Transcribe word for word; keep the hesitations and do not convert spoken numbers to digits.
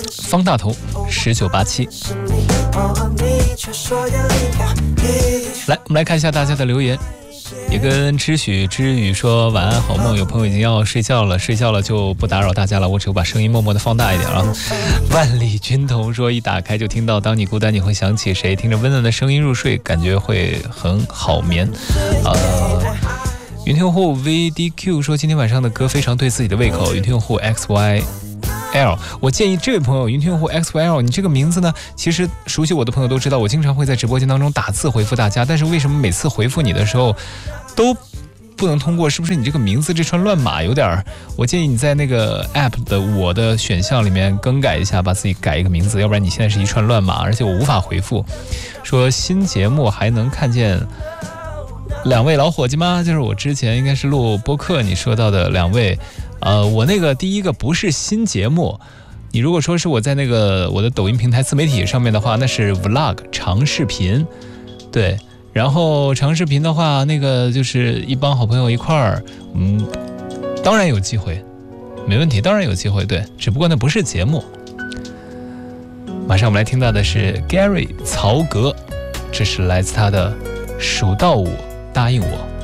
方大头十九八七。来，我们来看一下大家的留言。也跟知许知雨说晚安好梦，有朋友已经要睡觉了，睡觉了就不打扰大家了，我只有把声音默默的放大一点了。万里军童说一打开就听到当你孤单你会想起谁，听着温暖的声音入睡，感觉会很好眠。呃云听用户 V D Q 说今天晚上的歌非常对自己的胃口。云听用户 X Y L， 我建议这位朋友云听用户 X Y L， 你这个名字呢，其实熟悉我的朋友都知道，我经常会在直播间当中打字回复大家，但是为什么每次回复你的时候都不能通过？是不是你这个名字这串乱码有点？我建议你在那个 app 的我的选项里面更改一下，把自己改一个名字，要不然你现在是一串乱码，而且我无法回复。说新节目还能看见两位老伙计吗？就是我之前应该是录播客你说到的两位。呃，我那个第一个不是新节目，你如果说是我在那个我的抖音平台自媒体上面的话，那是 vlog 长视频，对。然后长视频的话，那个就是一帮好朋友一块儿，嗯，当然有机会，没问题，当然有机会，对，只不过那不是节目。马上我们来听到的是 Gary 曹格，这是来自他的《数到五答应我》。